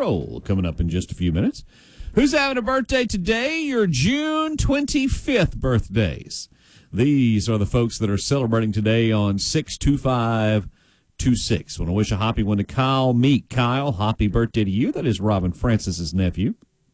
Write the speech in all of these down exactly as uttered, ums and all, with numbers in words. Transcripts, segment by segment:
Carol coming up in just a few minutes. Who's having a birthday today? Your June twenty-fifth birthdays. These are the folks that are celebrating today on six two five two six. Want to wish a happy one to Kyle Meek. Kyle, happy birthday to you. That is Robin Francis's nephew.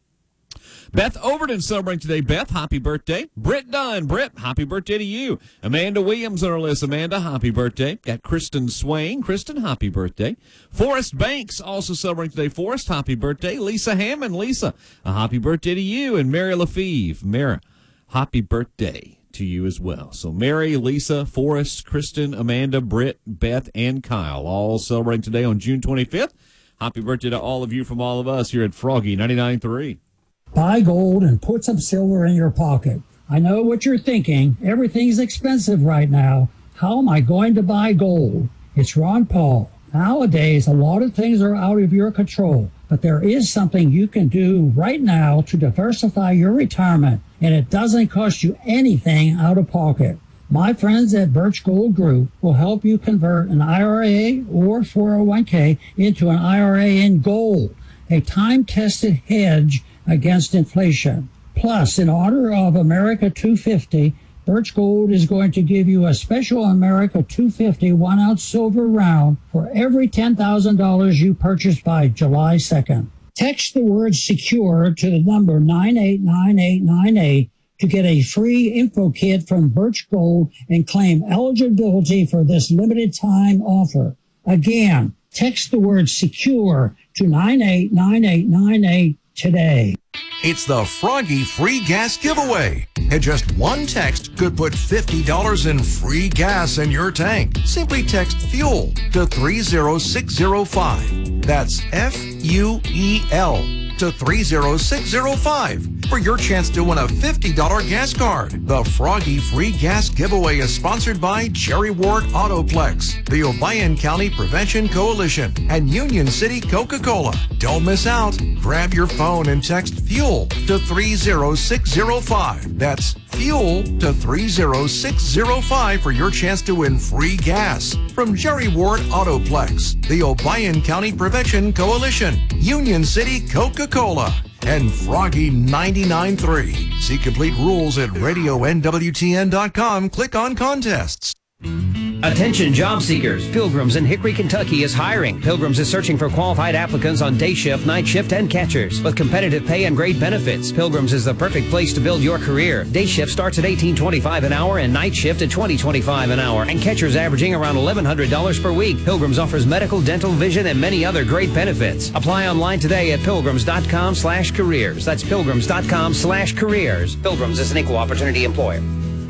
Beth Overton celebrating today. Beth, happy birthday. Britt Dunn. Britt, happy birthday to you. Amanda Williams on our list. Amanda, happy birthday. Got Kristen Swain. Kristen, happy birthday. Forrest Banks also celebrating today. Forrest, happy birthday. Lisa Hammond. Lisa, a happy birthday to you. And Mary Lefevre. Mary, happy birthday to you as well. So Mary, Lisa, Forrest, Kristen, Amanda, Britt, Beth, and Kyle all celebrating today on June twenty-fifth. Happy birthday to all of you from all of us here at Froggy ninety-nine point three. Buy gold and put some silver in your pocket. I know what you're thinking. Everything's expensive right now. How am I going to buy gold? It's Ron Paul. Nowadays, a lot of things are out of your control, but there is something you can do right now to diversify your retirement, and it doesn't cost you anything out of pocket. My friends at Birch Gold Group will help you convert an I R A or four oh one k into an I R A in gold, a time-tested hedge against inflation. Plus, in honor of America two fifty, Birch Gold is going to give you a special America two fifty one-ounce silver round for every ten thousand dollars you purchase by July second. Text the word SECURE to the number nine eight nine eight nine eight to get a free info kit from Birch Gold and claim eligibility for this limited time offer. Again, text the word SECURE to nine eight nine eight nine eight today. It's the Froggy Free Gas Giveaway. And just one text could put fifty dollars in free gas in your tank. Simply text FUEL to three zero six zero five. That's F U E L to three zero six zero five for your chance to win a fifty dollars gas card. The Froggy Free Gas Giveaway is sponsored by Jerry Ward Autoplex, the Obion County Prevention Coalition, and Union City Coca-Cola. Don't miss out. Grab your phone and text FUEL to three zero six zero five. That's FUEL to three zero six zero five for your chance to win free gas from Jerry Ward Autoplex, the Obion County Prevention Coalition, Union City Coca-Cola, and Froggy ninety-nine point three. See complete rules at radio N W T N dot com. Click on contests. Attention job seekers. Pilgrims in Hickory, Kentucky is hiring. Pilgrims is searching for qualified applicants on day shift, night shift, and catchers. With competitive pay and great benefits, Pilgrims is the perfect place to build your career. Day shift starts at eighteen twenty-five an hour and night shift at twenty twenty-five an hour, and catchers averaging around eleven hundred dollars per week. Pilgrims offers medical, dental, vision, and many other great benefits. Apply online today at pilgrims dot com slash careers. That's pilgrims dot com slash careers. Pilgrims is an equal opportunity employer.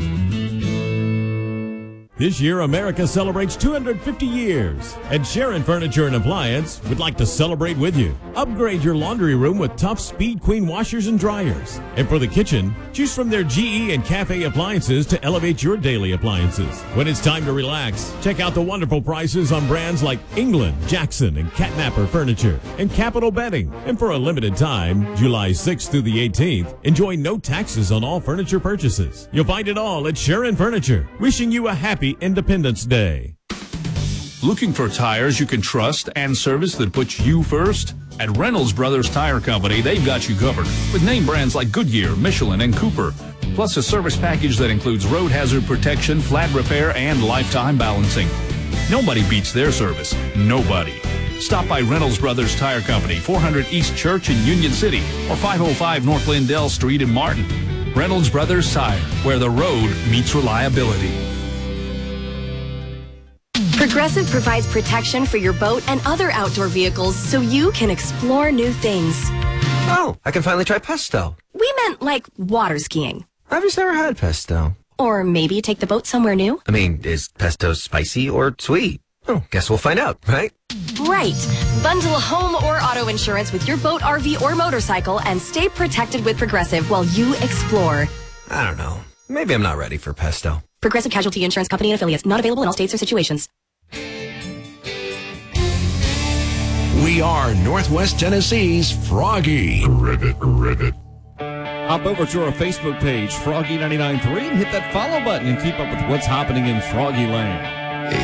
This year, America celebrates two hundred fifty years, and Sharon Furniture and Appliance would like to celebrate with you. Upgrade your laundry room with tough Speed Queen washers and dryers. And for the kitchen, choose from their G E and Cafe appliances to elevate your daily appliances. When it's time to relax, check out the wonderful prices on brands like England, Jackson, and Catnapper Furniture, and Capital Bedding. And for a limited time, July sixth through the eighteenth, enjoy no taxes on all furniture purchases. You'll find it all at Sharon Furniture. Wishing you a happy Independence Day. Looking for tires you can trust and service that puts you first? At Reynolds Brothers Tire Company, they've got you covered with name brands like Goodyear, Michelin, and Cooper, plus a service package that includes road hazard protection, flat repair, and lifetime balancing. Nobody beats their service. Nobody. Stop by Reynolds Brothers Tire Company, four hundred East Church in Union City, or five oh five North Lindell Street in Martin. Reynolds Brothers Tire, where the road meets reliability. Progressive provides protection for your boat and other outdoor vehicles so you can explore new things. Oh, I can finally try pesto. We meant like water skiing. I've just never had pesto. Or maybe take the boat somewhere new. I mean, is pesto spicy or sweet? Oh, guess we'll find out, right? Right. Bundle home or auto insurance with your boat, R V, or motorcycle and stay protected with Progressive while you explore. I don't know. Maybe I'm not ready for pesto. Progressive Casualty Insurance Company and Affiliates. Not available in all states or situations. We are Northwest Tennessee's Froggy. Ribbit, ribbit. Hop over to our Facebook page, Froggy ninety-nine point three, and hit that follow button and keep up with what's happening in Froggy Land.